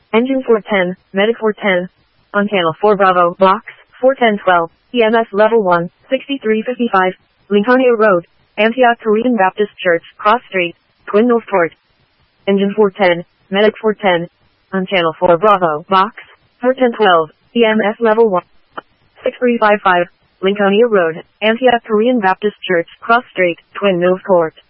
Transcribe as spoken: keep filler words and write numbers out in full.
Engine four ten, Medic four ten. On channel four Bravo, box, four ten twelve, E M S level one, sixty-three fifty-five, Lincolnia Road, Antioch Korean Baptist Church, Cross Street, Twin Northport. Engine four ten, Medic four ten. On channel four Bravo, box, four ten twelve, E M S level one, sixty-three fifty-five, Lincolnia Road, Antioch Korean Baptist Church, Cross Street, Twin Northport.